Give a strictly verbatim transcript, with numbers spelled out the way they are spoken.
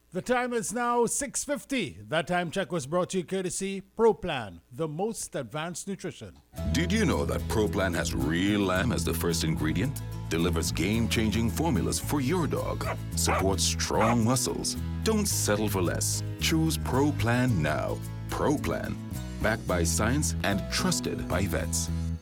The time is now six fifty. That time check was brought to you courtesy ProPlan, the most advanced nutrition. Did you know that ProPlan has real lamb as the first ingredient? Delivers game-changing formulas for your dog. Supports strong muscles. Don't settle for less. Choose ProPlan now. ProPlan, backed by science and trusted by vets.